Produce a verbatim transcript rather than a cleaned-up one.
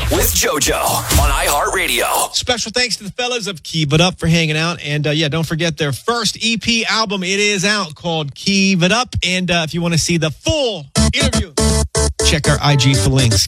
with JoJo on iHeartRadio. Special thanks to the fellas of Keep It Up for hanging out. And uh, yeah, don't forget their first E P album. It is out called Keep It Up. And uh, if you want to see the full interview, check our I G for links.